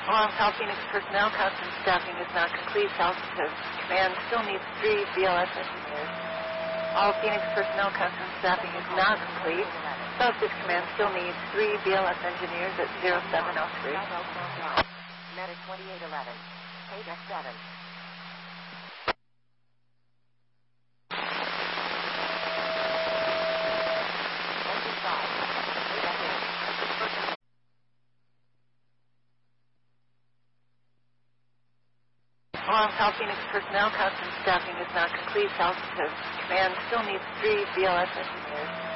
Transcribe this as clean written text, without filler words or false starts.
All Phoenix personnel custom staffing is not complete. Altitude Command still needs 3 BLS engineers. All Phoenix personnel custom staffing is not complete. Southwest Command still needs 3 BLS engineers at 0703. Medic 2811. Paydeck 7. All Phoenix personnel custom staffing is not complete. Altitude Command still needs 3 BLS engineers.